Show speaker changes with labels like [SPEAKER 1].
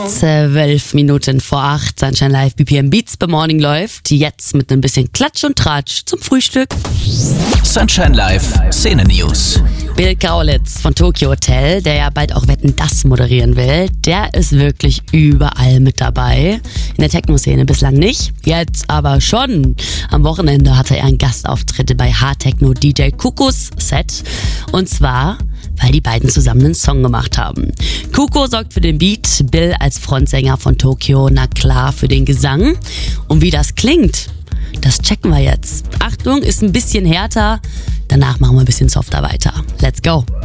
[SPEAKER 1] 12 Minuten vor 8, Sunshine Live, BPM Beats bei Morning läuft. Jetzt mit ein bisschen Klatsch und Tratsch zum Frühstück.
[SPEAKER 2] Sunshine Live, Szene News.
[SPEAKER 1] Bill Kaulitz von Tokyo Hotel, der ja bald auch Wetten, dass moderieren will, der ist wirklich überall mit dabei. In der Techno-Szene bislang nicht, jetzt aber schon. Am Wochenende hatte er einen Gastauftritt bei Hardtechno-DJ Kukos Set. Und zwar, weil die beiden zusammen einen Song gemacht haben. Kuko sorgt für den Beat, Bill als Frontsänger von Tokyo, na klar, für den Gesang. Und wie das klingt, das checken wir jetzt. Achtung, ist ein bisschen härter, danach machen wir ein bisschen softer weiter. Let's go!